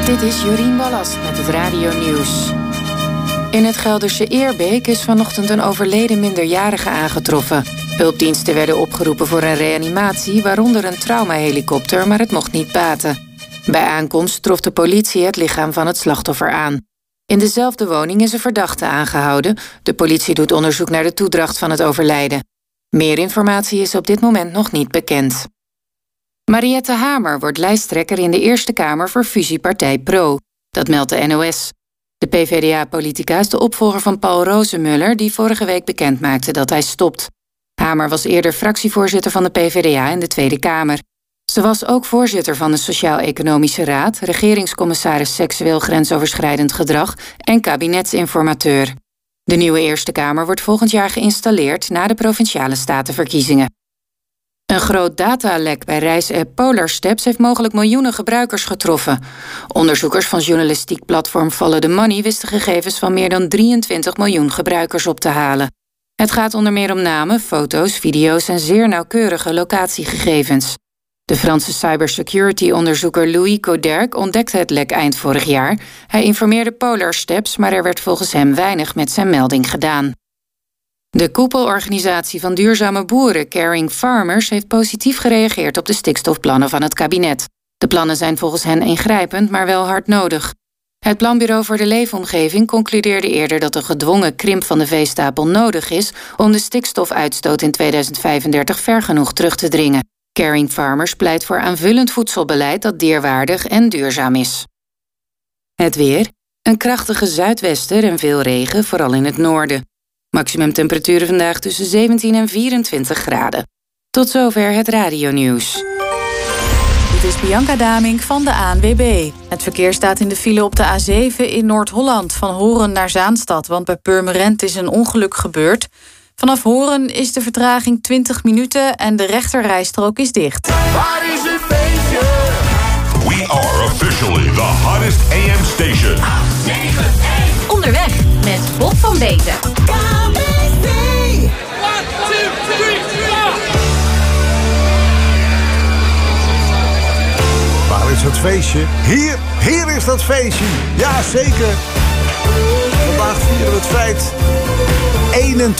Dit is Jorien Ballast met het Radio Nieuws. In het Gelderse Eerbeek is vanochtend een overleden minderjarige aangetroffen. Hulpdiensten werden opgeroepen voor een reanimatie, waaronder een traumahelikopter, maar het mocht niet baten. Bij aankomst trof de politie het lichaam van het slachtoffer aan. In dezelfde woning is een verdachte aangehouden. De politie doet onderzoek naar de toedracht van het overlijden. Meer informatie is op dit moment nog niet bekend. Mariette Hamer wordt lijsttrekker in de Eerste Kamer voor fusiepartij PRO. Dat meldt de NOS. De PvdA-politica is de opvolger van Paul Rozemuller, die vorige week bekendmaakte dat hij stopt. Hamer was eerder fractievoorzitter van de PvdA in de Tweede Kamer. Ze was ook voorzitter van de Sociaal-Economische Raad, regeringscommissaris seksueel grensoverschrijdend gedrag en kabinetsinformateur. De nieuwe Eerste Kamer wordt volgend jaar geïnstalleerd na de provinciale statenverkiezingen. Een groot datalek bij reisapp Polarsteps heeft mogelijk miljoenen gebruikers getroffen. Onderzoekers van journalistiek platform Follow the Money wisten gegevens van meer dan 23 miljoen gebruikers op te halen. Het gaat onder meer om namen, foto's, video's en zeer nauwkeurige locatiegegevens. De Franse cybersecurity-onderzoeker Louis Coderc ontdekte het lek eind vorig jaar. Hij informeerde Polarsteps, maar er werd volgens hem weinig met zijn melding gedaan. De koepelorganisatie van duurzame boeren, Caring Farmers, heeft positief gereageerd op de stikstofplannen van het kabinet. De plannen zijn volgens hen ingrijpend, maar wel hard nodig. Het Planbureau voor de Leefomgeving concludeerde eerder dat een gedwongen krimp van de veestapel nodig is om de stikstofuitstoot in 2035 ver genoeg terug te dringen. Caring Farmers pleit voor aanvullend voedselbeleid dat dierwaardig en duurzaam is. Het weer. Een krachtige zuidwester en veel regen, vooral in het noorden. Maximumtemperaturen vandaag tussen 17 en 24 graden. Tot zover het radionieuws. Dit is Bianca Damink van de ANWB. Het verkeer staat in de file op de A7 in Noord-Holland, van Horen naar Zaanstad, want bij Purmerend is een ongeluk gebeurd. Vanaf Horen is de vertraging 20 minuten en de rechterrijstrook is dicht. Waar is het feestje? We are officially the hottest AM station. 891. Onderweg met Bob van Beeten. KBC. 1, 2, 3, 4. Waar is het feestje? Hier is dat feestje. Ja, zeker. Vandaag vieren we het feit. 21